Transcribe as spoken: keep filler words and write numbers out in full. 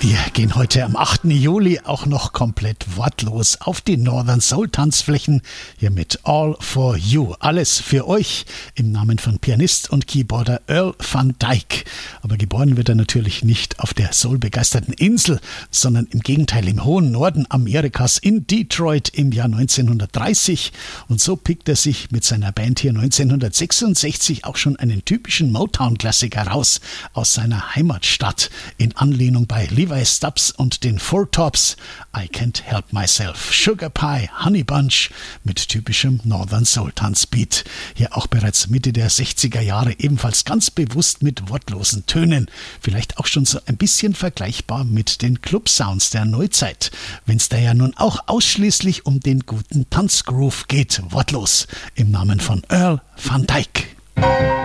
Wir gehen heute am achten Juli auch noch komplett wortlos auf die Northern Soul Tanzflächen, hier mit All for You. Alles für euch im Namen von Pianist und Keyboarder Earl Van Dyke. Aber geboren wird er natürlich nicht auf der soulbegeisterten Insel, sondern im Gegenteil im hohen Norden Amerikas in Detroit im Jahr neunzehnhundertdreißig. Und so pickt er sich mit seiner Band hier neunzehnhundertsechsundsechzig auch schon einen typischen Motown-Klassiker raus aus seiner Heimatstadt in Anlehnung bei Levi Stubbs und den Four Tops, I Can't Help Myself, Sugar Pie, Honey Bunch mit typischem Northern Soul Tanzbeat. Hier auch bereits Mitte der sechziger Jahre ebenfalls ganz bewusst mit wortlosen Tönen. Vielleicht auch schon so ein bisschen vergleichbar mit den Club-Sounds der Neuzeit, wenn es da ja nun auch ausschließlich um den guten Tanzgroove geht. Wortlos im Namen von Earl Van Dyke.